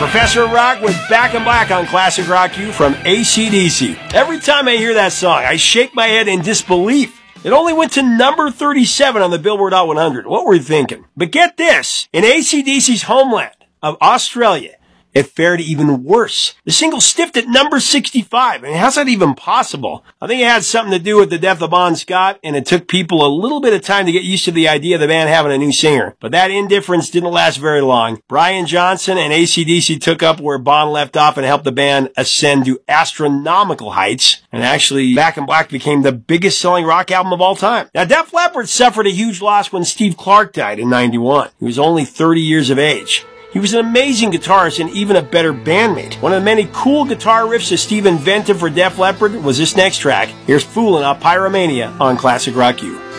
Professor Rock with Back in Black on Classic Rock U from AC/DC. Every time I hear that song, I shake my head in disbelief. It only went to number 37 on the Billboard Hot 100. What were you thinking? But get this, in AC/DC's homeland of Australia, it fared even worse. The single stiffed at number 65. I mean, how's that even possible? I think it had something to do with the death of Bon Scott, and it took people a little bit of time to get used to the idea of the band having a new singer. But that indifference didn't last very long. Brian Johnson and AC/DC took up where Bon left off and helped the band ascend to astronomical heights. And actually, Back in Black became the biggest selling rock album of all time. Now, Def Leppard suffered a huge loss when Steve Clark died in 91. He was only 30 years of age. He was an amazing guitarist and even a better bandmate. One of the many cool guitar riffs that Steve invented for Def Leppard was this next track. Here's Foolin' Up Pyromania on Classic Rock U.